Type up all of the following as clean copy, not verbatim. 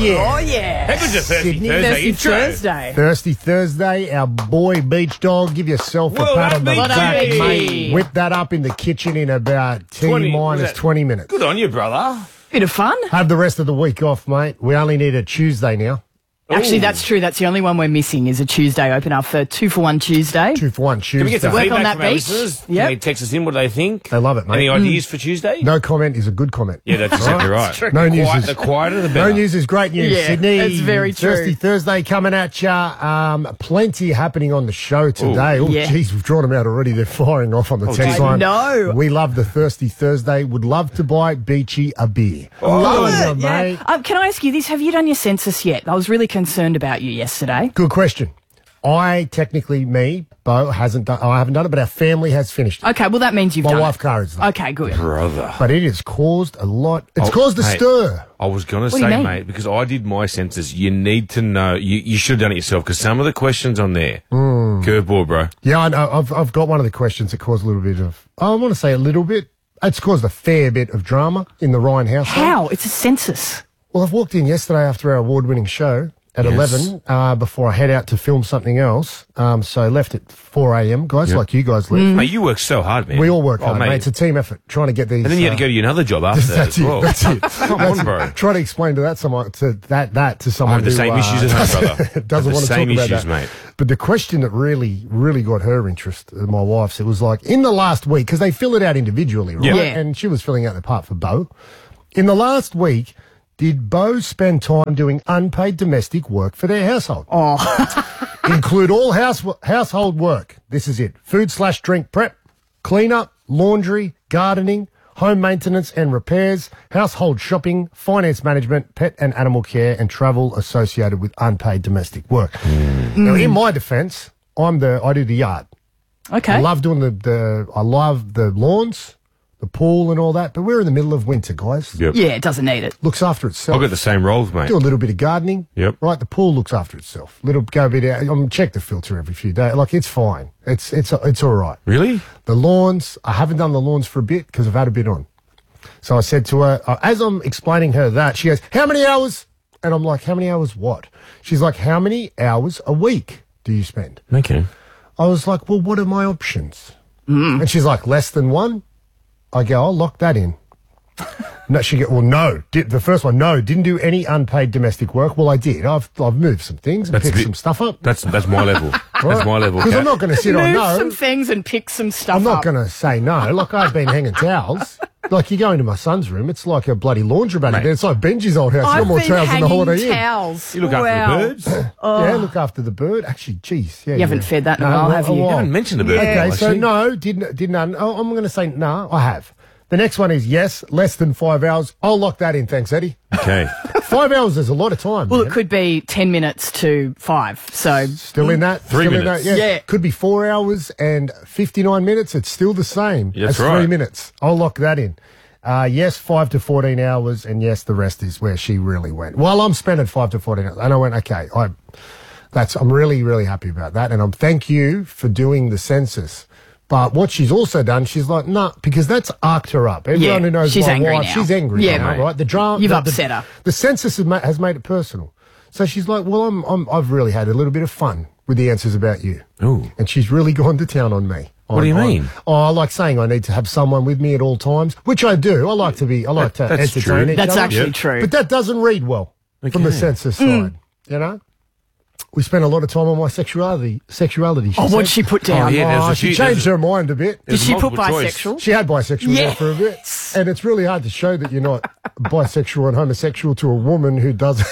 yeah. Oh, yeah. How good's a Thirsty Sydney. Thursday Thirsty intro? Thursday. Thirsty Thursday, our boy Beach Dog. Give yourself a Well pat done, on the Beachy. back, Hey. mate. Whip that up in the kitchen in about 20 minus 20 minutes. Good on you, brother. Bit of fun. Have the rest of the week off, mate. We only need a Tuesday now. Actually, Ooh. that's true. That's the only one we're missing is a Tuesday open up for 2-for-1 Tuesday. 2 for 1 Tuesday. Can we get some Work feedback on that, from our Beach. listeners? Can Yep. they text us in what they think? They love it, mate. Any ideas for Tuesday? No comment is a good comment. Yeah, that's exactly right. No news is- The quieter, the No better. news is great news, Yeah, Sydney. it's very true. Thirsty Thursday coming at ya. Plenty happening on the show today. Oh, Yeah. geez, we've drawn them out already. They're firing off on the text geez. line. I know. We love the Thirsty Thursday. Would love to buy Beachy a beer. Love Good on it, you, yeah. mate. Can I ask you this? Have you done your census yet? I was really concerned about you yesterday. Good question. Bo, hasn't done. I haven't done it, but our family has finished it. Okay, well, that means you've My done wife, it. Kara's done. Okay, good. Brother. But it has caused a lot. It's Oh, caused a mate. stir. I was going to What do you say, mean? mate, because I did my census, you need to know, you should have done it yourself, because some of the questions on there, curveball, bro. Yeah, I know. I've got one of the questions that caused a little bit of. I want to say a little bit. It's caused a fair bit of drama in the Ryan household. How? It's a census. Well, I've walked in yesterday after our award-winning show at Yes. 11 before I head out to film something else. So I left at 4 a.m. Guys, Yep. like you guys left. Mate, you work so hard, man. We all work hard, mate. mate. It's a team effort trying to get these. And then you had to go to your another job after that That's as it. well. That's it. Come on, bro. Try to explain to that someone to someone I have the who, same issues at home, brother. doesn't I have the want to same talk about issues, that. mate. But the question that really got her interest, my wife's, it was like in the last week because they fill it out individually, right? Yeah. Yeah. And she was filling out the part for Bo. In the last week, did Bo spend time doing unpaid domestic work for their household? Oh, Include all household work. This is it. Food/drink prep, cleanup, laundry, gardening, home maintenance and repairs, household shopping, finance management, pet and animal care, and travel associated with unpaid domestic work. Now, in my defence, I do the yard. okay. I love doing I love the lawns, the pool and all that, but we're in the middle of winter, guys. Yep. Yeah, it doesn't need it. Looks after itself. I've got the same roles, mate. Do a little bit of gardening. Yep. Right, the pool looks after itself. Go a bit out. Check the filter every few days. Like it's fine. It's all right. Really? The lawns. I haven't done the lawns for a bit because I've had a bit on. So I said to her as I'm explaining her that, she goes, "How many hours?" And I'm like, "How many hours? What?" She's like, "How many hours a week do you spend?" Okay. I was like, "Well, what are my options?" And she's like, "Less than one." I go, "I'll lock that in." No, she go, "Well, no." The first one, no, didn't do any unpaid domestic work. Well, I did. I've moved some things and That's a picked bit- some stuff up. That's my level. That's my level, Because I'm Kat. not going to sit on Move no. some things and pick some stuff I'm not up. going to say no. Like I've been hanging towels. Like you go into my son's room, it's like a bloody laundromat. Mate. There. It's like Benji's old house. You I've got more been towels than the hanging Holiday Inn. towels. You look after Wow. the birds. You Yeah, look after the bird. Actually, geez, yeah. You haven't fed that in a while, have you? while. haven't mentioned the bird. Okay, before, so actually. no, didn't. Oh, I'm going to say no. I have. The next one is yes, less than 5 hours. I'll lock that in. Thanks, Eddie. Okay. 5 hours is a lot of time. Well, man. it could be 10 minutes to 5. So, Still in that? 3 Still in minutes. that, Yeah. Could be 4 hours and 59 minutes. It's still the same That's as 3 right. minutes. I'll lock that in. Yes, 5 to 14 hours. And yes, the rest is where she really went. Well, I'm spending 5 to 14 hours. And I went, okay, I'm really, really happy about that. And thank you for doing the census. But what she's also done, she's like, nah, because that's arced her up. Everyone Yeah, who knows she's my angry wife, now. she's angry Yeah, now, mate. right? The drama, You've upset her. The census has made it personal. So she's like, well, I've really had a little bit of fun with the answers about you. Ooh. And she's really gone to town on me. What do you mean? I like saying I need to have someone with me at all times, which I do. I like to that's entertain true. each that's other. actually Yep. true. But that doesn't read well from the Okay. census side, you know? We spent a lot of time on my sexuality. She Oh, what'd said. she put down? Oh, yeah, there's a She few- changed her mind a bit. Did she put multiple choice. bisexual? She had bisexual there for a bit. Yes. And it's really hard to show that you're not bisexual and homosexual to a woman who doesn't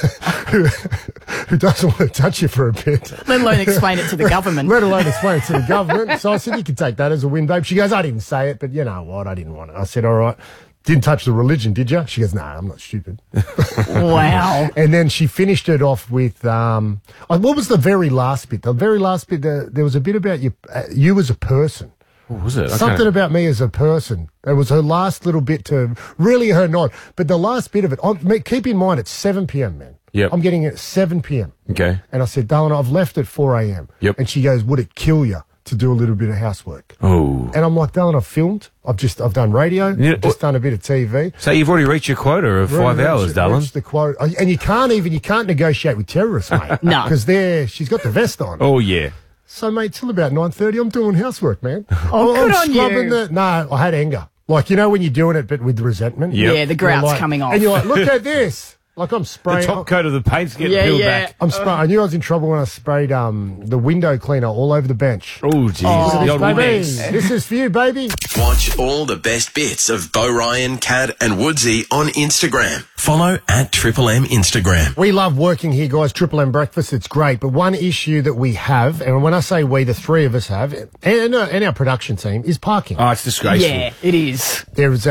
want to touch you for a bit. Let alone explain it to the government. Let alone explain it to the government. So I said, you can take that as a win, babe. She goes, I didn't say it, but you know what? I didn't want it. I said, all right. Didn't touch the religion, did you? She goes, no, I'm not stupid. Wow. And then she finished it off with, what was the very last bit? The very last bit, there was a bit about you as a person. What was it? Something about me as a person. It was her last little bit to really her nod. But the last bit of it, keep in mind it's 7 p.m., man. Yep. I'm getting it at 7 p.m. Okay. And I said, darling, I've left at 4 a.m. Yep. And she goes, would it kill you to do a little bit of housework. Oh. And I'm like, Dylan, I've done radio, Yeah. I've just done a bit of TV. So you've already reached your quota of 5 hours, Dylan. Reached the quote. And you can't negotiate with terrorists, mate. No. Because she's got the vest on. Oh, yeah. So, mate, till about 9:30, I'm doing housework, man. Oh, good on you. No, I had anger. Like, you know when you're doing it, but with resentment? Yep. Yeah, the grout's You're like- coming off. And you're like, look at this. Like, I'm spraying. The top coat of the paint's getting Yeah, peeled yeah. back. I'm spraying. I knew I was in trouble when I sprayed the window cleaner all over the bench. Oh, jeez. Oh, The old Baby, Windex. this is for you, baby. Watch all the best bits of Bo Ryan, Cad and Woodsy on Instagram. Follow at Triple M Instagram. We love working here, guys. Triple M Breakfast, it's great. But one issue that we have, and when I say we, the three of us have, and our production team, is parking. Oh, it's disgraceful. Yeah, it is. There's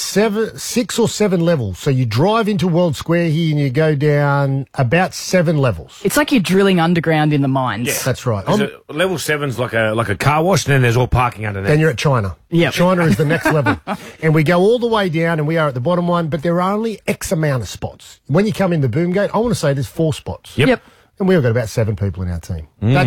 6 or 7 levels. So you drive into World Square here and you go down about 7 levels. It's like you're drilling underground in the mines. Yeah. That's right. Level 7's like a car wash, and then there's all parking underneath. Then you're at China. Yep. China is the next level. And we go all the way down and we are at the bottom one, but there are only X amount of spots. When you come in the boom gate, I want to say there's 4 spots. Yep. And we've got about 7 people in our team.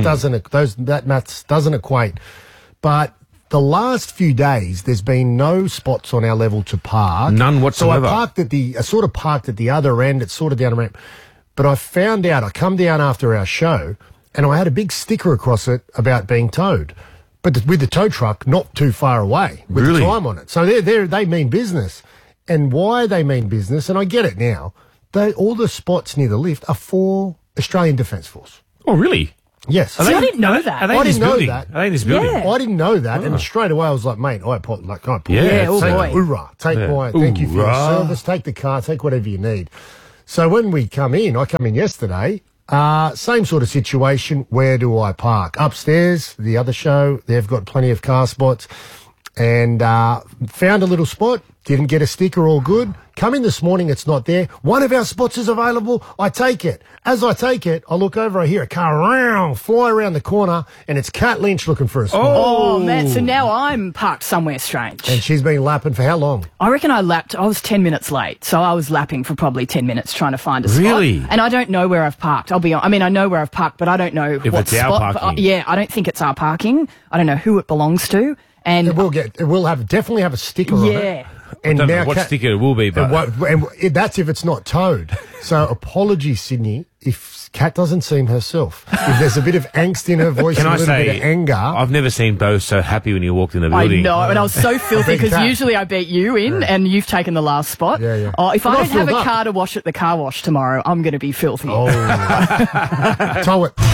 That maths doesn't equate. But the last few days, there's been no spots on our level to park. None whatsoever. So I sort of parked at the other end. It's sort of down a ramp. But I found out, I come down after our show, and I had a big sticker across it about being towed. But with the tow truck not too far away with Really? the time on it. So they mean business. And why they mean business, and I get it now, all the spots near the lift are for Australian Defence Force. Oh, really? Yes. See, I didn't know that. Are they I in this didn't know building? that. Are they in this building? Yeah. I didn't know that, and straight away I was like, mate, I put Yeah, oh take boy. hoorah, take Yeah. my thank you for your Hoorah. service, take the car, take whatever you need. So when we come in, I come in yesterday, same sort of situation. Where do I park? Upstairs, the other show, they've got plenty of car spots, and found a little spot. Didn't get a sticker, all good. Come in this morning, it's not there. One of our spots is available. I take it. As I take it, I look over, I hear a car fly around the corner, and it's Kat Lynch looking for a spot. Oh, man. So now I'm parked somewhere strange. And she's been lapping for how long? I reckon I was 10 minutes late. So I was lapping for probably 10 minutes trying to find a spot. Really? And I don't know where I've parked. I know where I've parked, but I don't know If what it's our spot. parking. Yeah, I don't think it's our parking. I don't know who it belongs to. And It will definitely have a sticker on it. yeah. And I don't know now what Kat- sticker it will be, but... and that's if it's not towed. So apologies, Sydney, if Kat doesn't seem herself. If there's a bit of angst in her voice Can and I a little say, bit of anger. I've never seen Bo so happy when you walked in the I building. know, and I was so filthy Big because cat. usually I beat you in and you've taken the last spot. Yeah, yeah. Oh, if But I I don't have filled a up. car to wash at the car wash tomorrow, I'm going to be filthy. Oh. Tow it.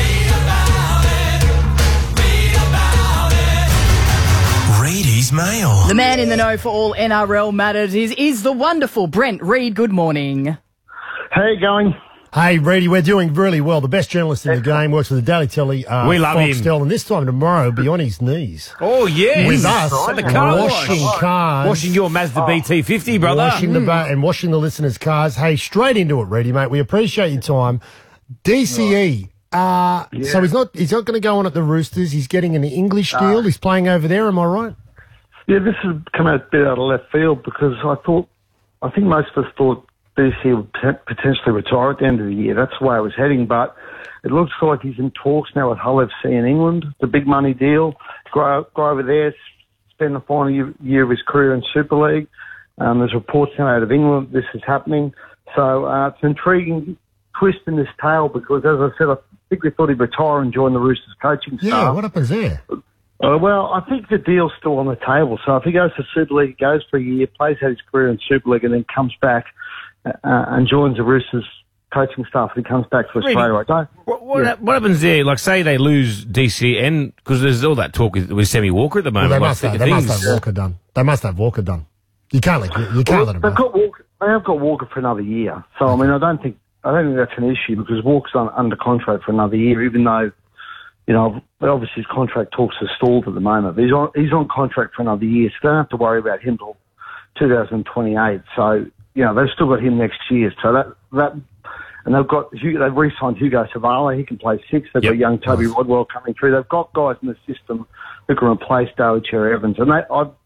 Read his mail. The man in the know for all NRL matters is the wonderful Brent Reid. Good morning. How you going? Hey, Reedy, we're doing really well. The best journalist in the game works for the Daily Telly. We love him. Foxtel, and this time tomorrow, be on his knees. Oh, yes. With us, At the car washing wash. cars. Washing your Mazda BT50, brother. Washing washing the listeners' cars. Hey, straight into it, Reedy, mate. We appreciate your time. DCE. So he's not going to go on at the Roosters. He's getting an English deal. He's playing over there. Am I right? Yeah, this has come out a bit out of left field because I think most of us thought DC would potentially retire at the end of the year. That's the way it was heading, but it looks like he's in talks now with Hull FC in England. The big money deal. Go over there, spend the final year of his career in Super League. There's reports now out of England this is happening. So it's an intriguing twist in this tale because, as I said, I think we thought he'd retire and join the Roosters coaching staff. Yeah, what happens there? Well, I think the deal's still on the table. So if he goes to Super League, goes for a year, plays out his career in Super League, and then comes back and joins the Roosters coaching staff, and he comes back to Australia. What happens there? Like, say they lose DCN, because there's all that talk with Sammy Walker at the moment. Well, they like, must have Walker done. They must have Walker done. You can't let him They've go. got Walker. They have got Walker for another year. So I mean, I don't think that's an issue because Walker's under contract for another year, even though, you know, obviously his contract talks are stalled at the moment. But he's on contract for another year, so they don't have to worry about him till 2028. So, you know, they've still got him next year. So and they've re-signed Hugo Savala. He can play 6. They've got young Toby Rodwell coming through. They've got guys in the system who can replace Daly Cherry Evans. And I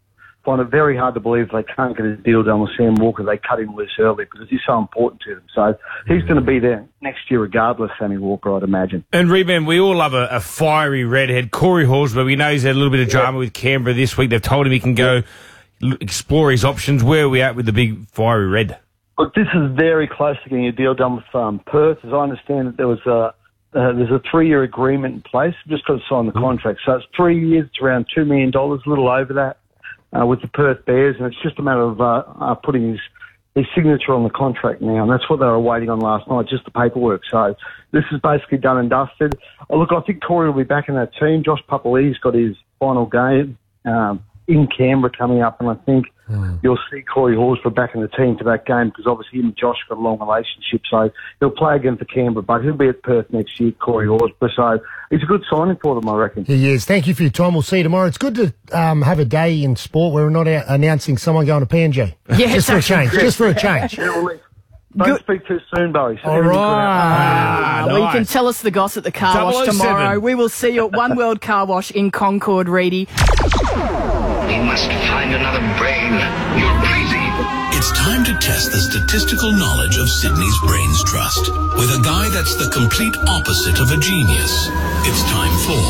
find it very hard to believe they can't get a deal done with Sam Walker. They cut him loose early because he's so important to them. So he's going to be there next year regardless, Sammy Walker, I'd imagine. And Rebound, we all love a fiery redhead. Corey Horsburgh, we know he's had a little bit of drama with Canberra this week. They've told him he can go explore his options. Where are we at with the big fiery red? Look, this is very close to getting a deal done with Perth. As I understand it, there's a 3-year agreement in place. Just got to sign the contract. So it's 3 years. It's around $2 million, a little over that, with the Perth Bears. And it's just a matter of putting his signature on the contract now. And that's what they were waiting on last night, just the paperwork. So this is basically done and dusted. Look, I think Corey will be back in that team. Josh Papali's got his final game in Canberra coming up, and I think you'll see Corey Horsburgh back in the team for that game because obviously him and Josh got a long relationship, so he'll play again for Canberra, but he'll be at Perth next year, Corey Horsburgh, so it's a good signing for them, I reckon. He is. Thank you for your time. We'll see you tomorrow. It's good to have a day in sport where we're not announcing someone going to PNG. Yeah, just for a change. Just for a change. Don't speak too soon, Barry. All right. Well, you can tell us the goss at the car wash 007. tomorrow. We will see you at One World Car Wash in Concord, Reedy. We must find another brain. You're crazy. It's time to test the statistical knowledge of Sydney's Brains Trust with a guy that's the complete opposite of a genius. It's time for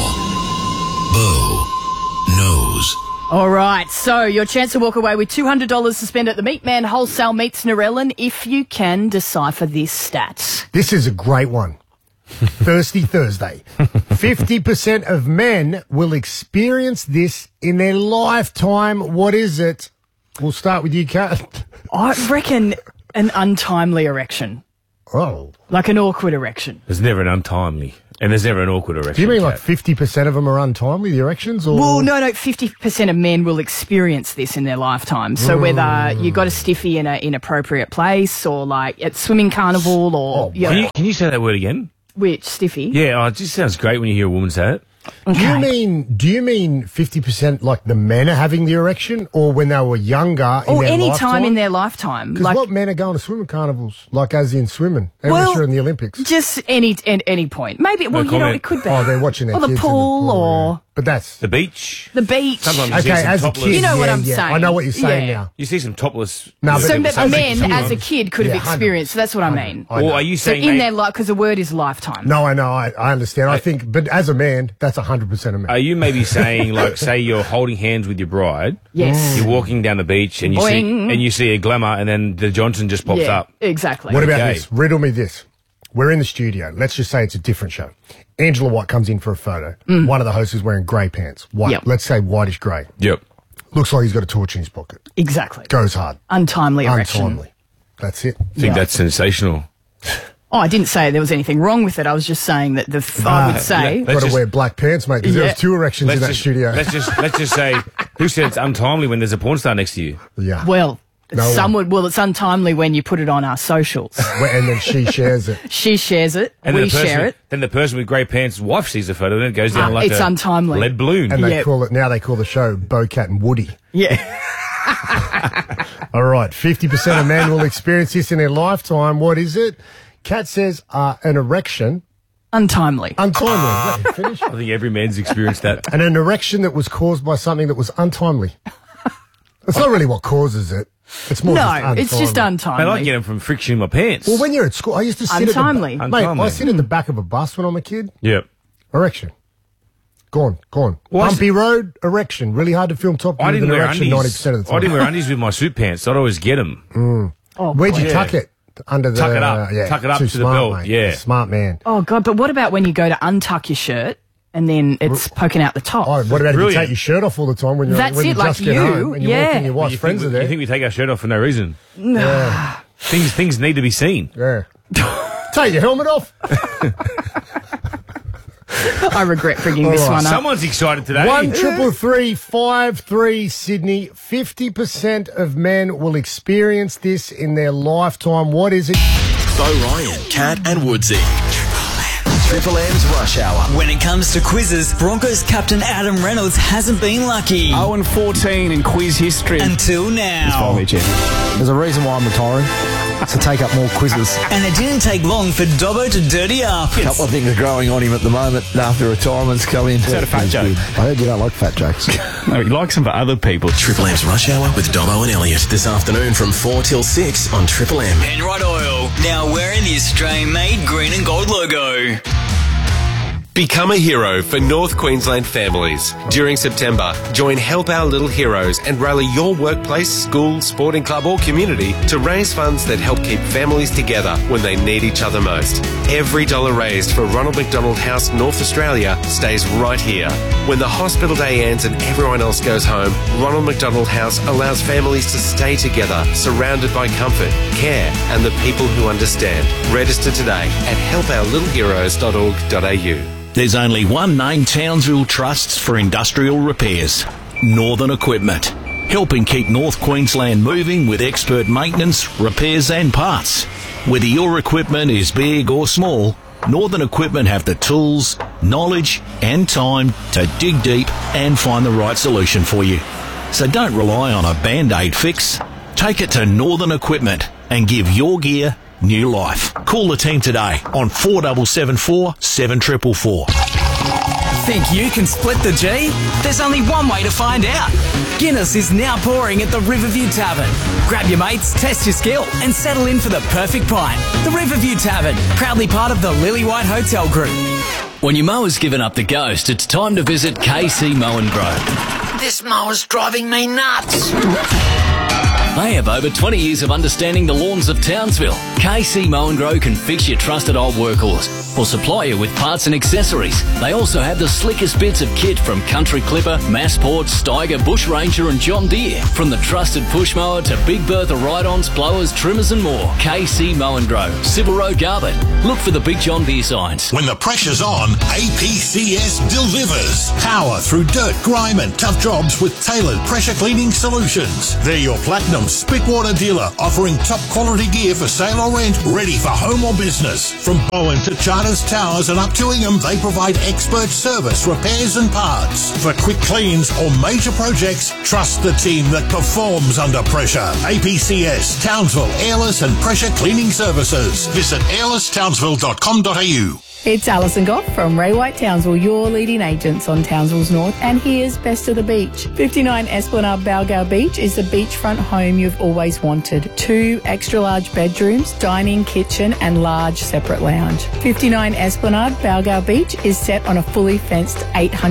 Bo Knows. All right, so your chance to walk away with $200 to spend at the Meat Man Wholesale Meats Narellan if you can decipher this stat. This is a great one. Thirsty Thursday. 50% of men will experience this in their lifetime. What is it? We'll start with you, Kat. I reckon an untimely erection, Oh. like an awkward erection. There's never an untimely, and there's never an awkward erection. Do you mean like Kat. 50% of them are untimely, the erections? Or? Well, no, 50% of men will experience this in their lifetime. So whether you got a stiffy in an inappropriate place or like at swimming carnival or... Can you say that word again? Which, stiffy? Yeah, it just sounds great when you hear a woman say it. Do you mean 50% like the men are having the erection, or when they were younger in Or their any lifetime? time in their lifetime. Because what men are going to swimming carnivals, like as in swimming, unless you're in the Olympics? Just any point. Maybe, well, you know, comment. it could be. Oh, they're watching their or the kids in the pool, or yeah. But that's... The beach. the beach. Sometimes you see Okay, some as a topless. kid, You know what I'm yeah. saying. I know what you're saying Yeah. now. You see some topless. No, but So it was men, as a kid. as a kid, could have Yeah, experienced. So that's what I mean. I Or know. are you So saying in they- their life, because the word is lifetime. No, I know. I understand. I think, but as a man, that's 100% of men. Are you maybe saying, like, say you're holding hands with your bride, Yes. you're walking down the beach and you see a glamour, and then the Johnson just pops Yeah, up. exactly. What about Okay. this? Riddle me this. We're in the studio. Let's just say it's a different show. Angela White comes in for a photo. One of the hosts is wearing grey pants. White. Yep. Let's say whitish grey. Yep. Looks like he's got a torch in his pocket. Exactly. Goes hard. Untimely erection. Untimely. That's it. I think that's sensational. Oh, I didn't say there was anything wrong with it. I was just saying that I would say. Let's Got to just- wear black pants, mate, because Yeah. there's 2 erections in that studio. Let's just say, who said it's untimely when there's a porn star next to you? Yeah. Well, No it's untimely when you put it on our socials. And then she shares it. She shares it. And We then the person, share it. Then the person with grey pants' wife sees the photo, and it goes down like it's a untimely. lead balloon. And they Yep. call the show Bocat and Woody. Yeah. All right, 50% of men will experience this in their lifetime. What is it? Kat says an erection. Untimely. Untimely. Is that finished? I think every man's experienced that. And an erection that was caused by something that was untimely. It's not really what causes it. It's more just No, untimely. it's just untimely. Man, I get them from friction in my pants. Well, when you're at school, I used to sit Untimely. at the mate, I Untimely. sit in the back of a bus when I'm a kid. Yep. Erection. Gone. Why is Bumpy road, erection. Really hard to film Top Gear I with didn't an wear erection undies. 90% of the time. I didn't wear undies with my suit pants. So I'd always get them. Where'd you Yeah. tuck it? Under the... Tuck it up. Yeah, Tuck it up too to the smart, belt, mate. yeah. Smart man. Oh, God. But what about when you go to untuck your shirt and then it's poking out the top? Oh, what about if you Brilliant. take your shirt off all the time when, That's when you it, like just get you, home and you walk yeah. in, your wife's You friends think, are there? You think we take our shirt off for no reason? Things need to be seen. Yeah. Take your helmet off. I regret bringing this All right. one up. Someone's excited today. 1-333-53 Sydney. 50% of men will experience this in their lifetime. What is it? Bo Ryan, Kat and Woodsy. Triple M's Rush Hour. When it comes to quizzes, Broncos captain Adam Reynolds hasn't been lucky. 0-14 in quiz history. Until now. Follow me, Jeff. There's a reason why I'm retiring. to take up more quizzes. And it didn't take long for Dobbo to dirty up. A couple of things are growing on him at the moment after retirement's come in. Is that a fat joke? I heard you don't like fat jokes. No, he likes them for other people. Triple M's Rush Hour with Dobbo and Elliot this afternoon from 4 till 6 on Triple M. Penrite Oil, now wearing the Australian-made green and gold logo. Become a hero for North Queensland families. During September, join Help Our Little Heroes and rally your workplace, school, sporting club or community to raise funds that help keep families together when they need each other most. Every dollar raised for Ronald McDonald House North Australia stays right here. When the hospital day ends and everyone else goes home, Ronald McDonald House allows families to stay together, surrounded by comfort, care and the people who understand. Register today at helpourlittleheroes.org.au. There's only one name Townsville trusts for industrial repairs: Northern Equipment. Helping keep North Queensland moving with expert maintenance, repairs and parts. Whether your equipment is big or small, Northern Equipment have the tools, knowledge and time to dig deep and find the right solution for you. So don't rely on a Band-Aid fix. Take it to Northern Equipment and give your gear new life. Call the team today on 4774 7444. Think you can split the G? There's only one way to find out. Guinness is now pouring at the Riverview Tavern. Grab your mates, test your skill and settle in for the perfect pint. The Riverview Tavern, proudly part of the Lily White Hotel Group. When your mower's given up the ghost, it's time to visit KC Mow and Grow. This mower's driving me nuts. They have over 20 years of understanding the lawns of Townsville. KC Mow and Grow can fix your trusted old workhorse or supply you with parts and accessories. They also have the slickest bits of kit from Country Clipper, Massport, Steiger, Bush Ranger and John Deere. From the trusted push mower to Big Bertha ride-ons, blowers, trimmers and more. KC Mow and Grow, Civil Road, Garbutt. Look for the big John Deere signs. When the pressure's on, APCS delivers. Power through dirt, grime and tough jobs with tailored pressure cleaning solutions. They're your platinum Spitwater dealer, offering top quality gear for sale or rent, ready for home or business. From Bowen to Charters Towers and up to Ingham, they provide expert service, repairs and parts. For quick cleans or major projects, trust the team that performs under pressure. APCS, Townsville, Airless and Pressure Cleaning Services. Visit airlesstownsville.com.au. It's Alison Goff from Ray White Townsville, your leading agents on Townsville's North, and here's Best of the Beach. 59 Esplanade Balgowlah Beach is the beachfront home you've always wanted. 2 extra large bedrooms, dining, kitchen and large separate lounge. 59 Esplanade Balgowlah Beach is set on a fully fenced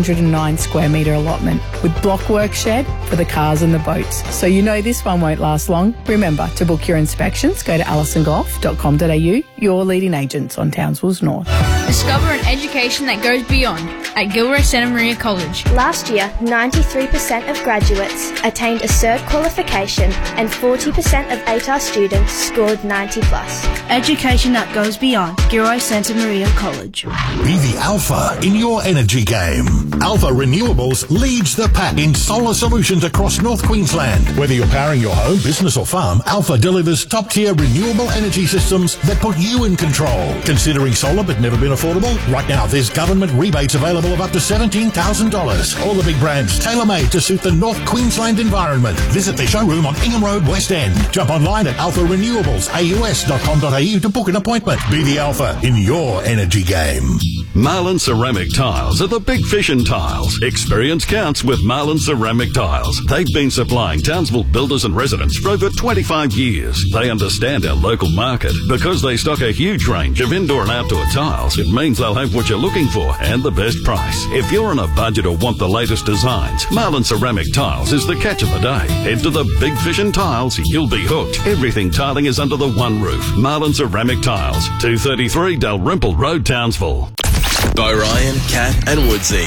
809 square metre allotment with blockwork shed for the cars and the boats. So you know this one won't last long. Remember, to book your inspections, go to alisongolf.com.au, your leading agents on Townsville's North. Discover an education that goes beyond at Gilroy Santa Maria College. Last year, 93% of graduates attained a cert qualification and 40% of ATAR students scored 90 plus. Education that goes beyond. Gilroy Santa Maria College. Be the alpha in your energy game. Alpha Renewables leads the pack in solar solutions across North Queensland. Whether you're powering your home, business or farm, Alpha delivers top-tier renewable energy systems that put you in control. Considering solar but never been affordable? Right now, there's government rebates available of up to $17,000. All the big brands tailor-made to suit the North Queensland environment. Visit their showroom on Ingham Road, West End. Jump online at alpharenewables.aus.com.au to book an appointment. Be the alpha in your energy game. Marlin Ceramic Tiles are the big fish in tiles. Experience counts with Marlin Ceramic Tiles. They've been supplying Townsville builders and residents for over 25 years. They understand our local market. Because they stock a huge range of indoor and outdoor tiles, it means they'll have what you're looking for and the best price. If you're on a budget or want the latest designs, Marlin Ceramic Tiles is the catch of the day. Head to the Big Fish in Tiles, you'll be hooked. Everything tiling is under the one roof. Marlin Ceramic Tiles, 233 Dalrymple Road, Townsville. Bo Ryan, Kat and Woodsy.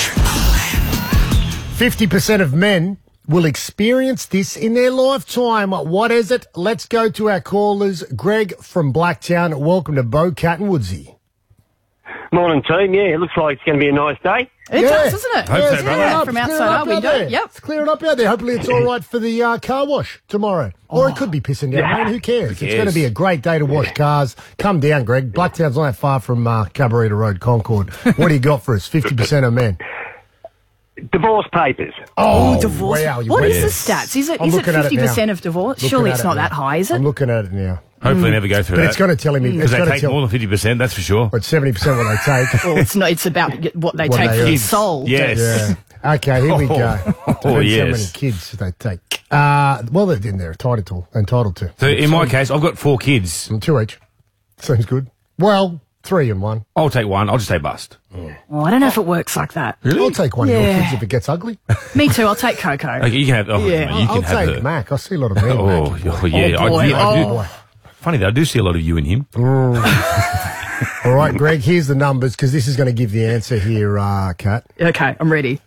50% of men will experience this in their lifetime. What is it? Let's go to our callers. Greg from Blacktown. Welcome to Bo, Cat and Woodsy. Morning, team. Yeah, it looks like it's going to be a nice day. It does, doesn't it? Hope so, brother. From outside our window. Yep. It's clearing up out there. Hopefully it's all right for the car wash tomorrow. Or it could be pissing down rain. Who cares? It's going to be a great day to wash cars. Come down, Greg. Blacktown's not that far from Cabarita Road, Concord. What do you got for us? 50% of men. Divorce papers. Oh, divorce. wow. What is the stats? Is it 50% of divorce? Surely it's not that high, is it? I'm looking at it now. Hopefully never go through But that. it's going to tell him... Because they take more than 50%, that's for sure. But 70% what they take. Well, it's not. It's about what they What take they for earn. their soul. Yes. Yeah. Okay, here we go. Depends how yes. many kids they take. Well, they're entitled to. So in my case, I've got 4 kids. 2 each. Seems good. Well, 3 and 1. I'll take one. I'll just take bust. Oh, I don't know if it works like that. Really? I'll take one of your Yeah. kids if it gets ugly. Me too. I'll take Coco. Okay, you can have. Oh, Yeah. you can I'll have take her. Mac. I see a lot of men. Oh, Mac. yeah. Oh, boy. I do. Oh. Funny though, I do see a lot of you in him. All right, Greg, here's the numbers because this is going to give the answer here, Kat. Okay, I'm ready.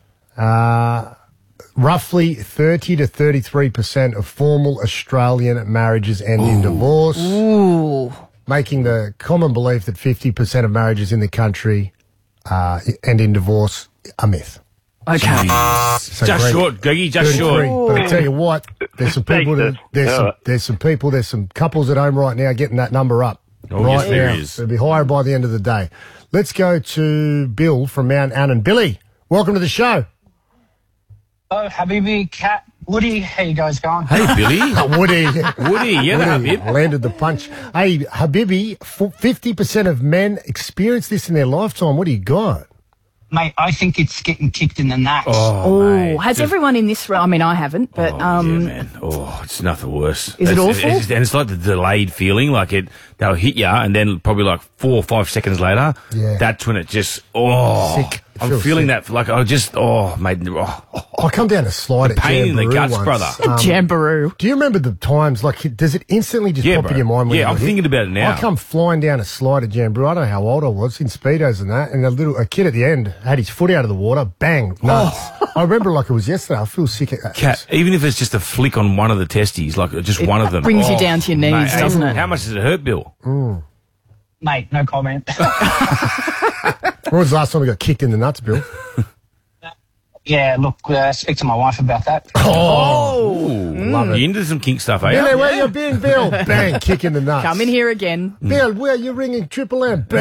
Roughly 30 to 33% of formal Australian marriages end in divorce, making the common belief that 50% of marriages in the country end in divorce a myth. Okay. So Just Greg, short, Greggy, just 33. short. But I tell you what, there's some people, there's some couples at home right now getting that number up. Oh, right yes, there now. is. It'll be higher by the end of the day. Let's go to Bill from Mount Annan. Billy, welcome to the show. Oh, Habibi, Kat, Woody, how you guys going? Hey, Billy. Woody. Yeah, Habib. Landed the punch. Hey, Habibi, 50% of men experience this in their lifetime. What do you got? Mate, I think it's getting kicked in the nuts. Oh, has everyone in this room? I mean, I haven't, but Yeah, man. Oh, it's nothing worse. Is it awful? And it's like the delayed feeling, like they'll hit you, and then probably like 4 or 5 seconds later, that's when it just, Sick. It I'm feels feeling sick. that, like I just, mate, I come down a slide The at pain in the Jamboree guts, once. brother. Jamboree. Do you remember the times, like, does it instantly just Yeah, pop bro. in your mind? When Yeah, you I'm hit? thinking about it now. I come flying down a slide at Jamboree. I don't know how old I was, in Speedos and that, and a kid at the end had his foot out of the water, bang, nuts. I remember like it was yesterday. I feel sick. Cat, even if it's just a flick on one of the testes, like just one of them. brings you down to your knees, mate, doesn't it? How much does it hurt, Bill? Mate, no comment. When was the last time we got kicked in the nuts, Bill? Yeah, look, speak to my wife about that. Love it. You into some kink stuff, eh? Billy, where you been, Bill? Bang, kick in the nuts. Come in here again. Bill, where you ringing Triple M?